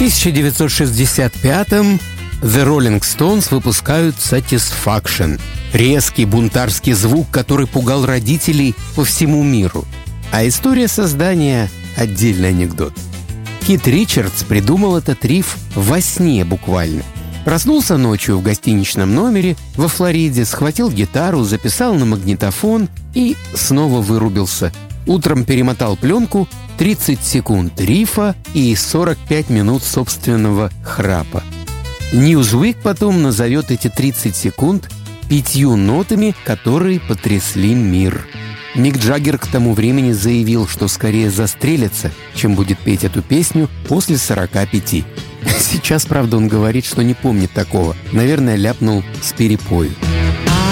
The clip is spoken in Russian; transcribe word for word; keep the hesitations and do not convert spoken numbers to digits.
тысяча девятьсот шестьдесят пятом The Rolling Stones выпускают Satisfaction. Резкий бунтарский звук, который пугал родителей по всему миру. А история создания – отдельный анекдот. Кит Ричардс придумал этот риф во сне буквально. Проснулся ночью в гостиничном номере во Флориде, схватил гитару, записал на магнитофон и снова вырубился. Утром перемотал пленку, тридцать секунд рифа и сорок пять минут собственного храпа. Newsweek потом назовет эти тридцать секунд пятью нотами, которые потрясли мир. Мик Джаггер к тому времени заявил, что скорее застрелится, чем будет петь эту песню после сорока пяти. Сейчас, правда, он говорит, что не помнит такого. Наверное, ляпнул с перепою.